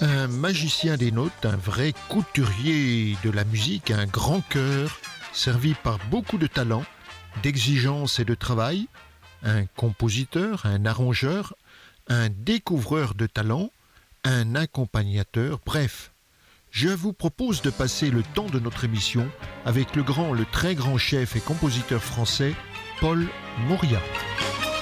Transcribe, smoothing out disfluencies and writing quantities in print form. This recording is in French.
Un magicien des notes, un vrai couturier de la musique, un grand cœur, servi par beaucoup de talent, d'exigence et de travail, un compositeur, un arrangeur, un découvreur de talent, un accompagnateur, bref. Je vous propose de passer le temps de notre émission avec le très grand chef et compositeur français, Paul Moria.